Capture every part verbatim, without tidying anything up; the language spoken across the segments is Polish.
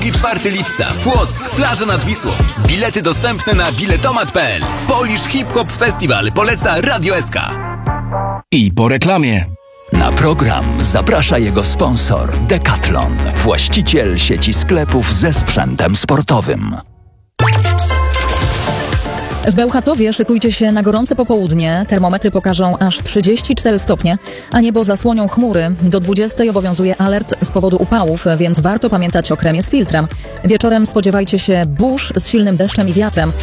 I czwartego lipca, Płock, plaża nad Wisłą. Bilety dostępne na biletomat kropka p l. Polish Hip Hop Festival poleca Radio S K. I po reklamie. Na program zaprasza jego sponsor Decathlon, właściciel sieci sklepów ze sprzętem sportowym. W Bełchatowie szykujcie się na gorące popołudnie. Termometry pokażą aż trzydzieści cztery stopnie, a niebo zasłonią chmury. Do dwudziestej obowiązuje alert z powodu upałów, więc warto pamiętać o kremie z filtrem. Wieczorem spodziewajcie się burz z silnym deszczem i wiatrem.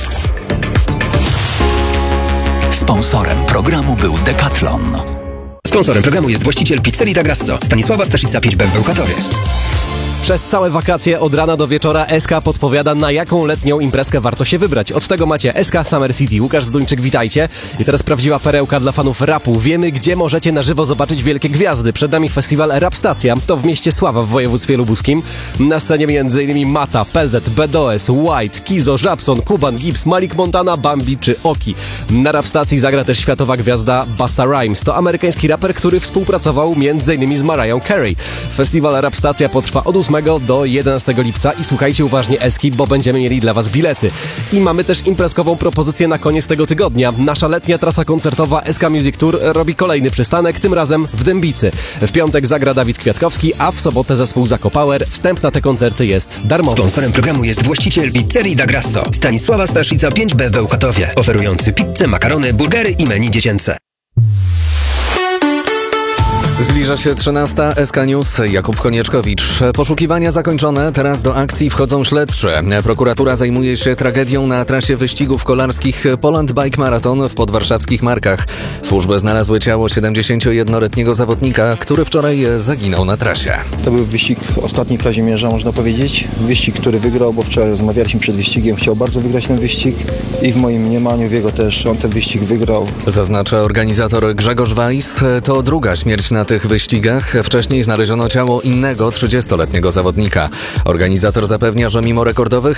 Sponsorem programu był Decathlon. Sponsorem programu jest właściciel Pizzerii Da Grasso, Stanisława Staszica pięć B w Bełchatowie. Przez całe wakacje od rana do wieczora S K podpowiada, na jaką letnią imprezkę warto się wybrać. Od tego macie S K Summer City. Łukasz Zduńczyk, witajcie. I teraz prawdziwa perełka dla fanów rapu. Wiemy, gdzie możecie na żywo zobaczyć wielkie gwiazdy. Przed nami festiwal Rap Stacja. To w mieście Sława w województwie lubuskim. Na scenie między innymi Mata, P Z, B D O S, White, Kizo, Żabson, Kuban, Gibbs, Malik Montana, Bambi czy Oki. Na Rap Stacji zagra też światowa gwiazda Busta Rhymes. To amerykański raper, który współpracował między innymi z Mariah Carey. Festiwal Rap Stacja potrwa od ósmego do jedenastego lipca i słuchajcie uważnie Eski, bo będziemy mieli dla was bilety. I mamy też imprezkową propozycję na koniec tego tygodnia. Nasza letnia trasa koncertowa S K Music Tour robi kolejny przystanek, tym razem w Dębicy. W piątek zagra Dawid Kwiatkowski, a w sobotę zespół Zako Power. Wstęp na te koncerty jest darmowy. Sponsorem programu jest właściciel Pizzerii Da Grasso, Stanisława Staszica pięć B w Bełchatowie, oferujący pizzę, makarony, burgery i menu dziecięce. Zbliża się trzynasta. S K News, Jakub Konieczkowicz. Poszukiwania zakończone, teraz do akcji wchodzą śledczy. Prokuratura zajmuje się tragedią na trasie wyścigów kolarskich Poland Bike Marathon w podwarszawskich Markach. Służby znalazły ciało siedemdziesięciojednoletniego zawodnika, który wczoraj zaginął na trasie. To był wyścig ostatni Kazimierza, można powiedzieć. Wyścig, który wygrał, bo wczoraj rozmawialiśmy przed wyścigiem. Chciał bardzo wygrać ten wyścig i w moim mniemaniu, w jego też, on ten wyścig wygrał. Zaznacza organizator Grzegorz Weiss. To druga śmierć na tych wyścigach. Wcześniej znaleziono ciało innego trzydziestoletniego zawodnika. Organizator zapewnia, że mimo rekordowych